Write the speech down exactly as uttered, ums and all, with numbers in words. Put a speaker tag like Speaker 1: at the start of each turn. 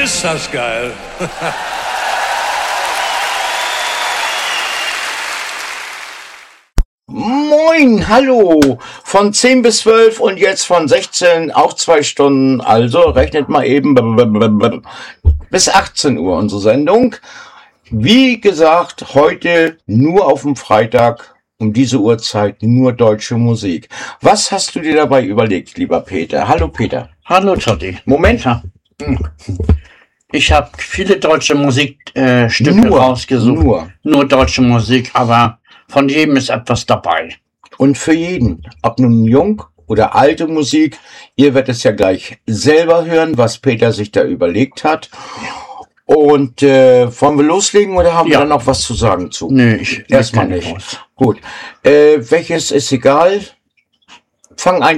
Speaker 1: Ist das geil.
Speaker 2: Moin, hallo, von zehn bis zwölf und jetzt von sechzehn, auch zwei Stunden, also rechnet mal eben bis achtzehn Uhr unsere Sendung. Wie gesagt, heute nur auf dem Freitag um diese Uhrzeit nur deutsche Musik. Was hast du dir dabei überlegt, lieber Peter? Hallo Peter.
Speaker 3: Hallo Totti.
Speaker 2: Moment.
Speaker 3: Ja. Ich habe viele deutsche Musikstücke äh, Stücke
Speaker 2: Nur,
Speaker 3: rausgesucht.
Speaker 2: nur.
Speaker 3: Nur deutsche Musik, aber von jedem ist etwas dabei.
Speaker 2: Und für jeden, ob nun jung oder alte Musik, ihr werdet es ja gleich selber hören, was Peter sich da überlegt hat. Und äh, wollen wir loslegen oder haben
Speaker 3: Ja.
Speaker 2: wir da noch was zu sagen zu?
Speaker 3: Nö, ich
Speaker 2: Erstmal
Speaker 3: leg
Speaker 2: nicht.
Speaker 3: keine raus.
Speaker 2: Gut. Äh, welches ist egal? Fang ein.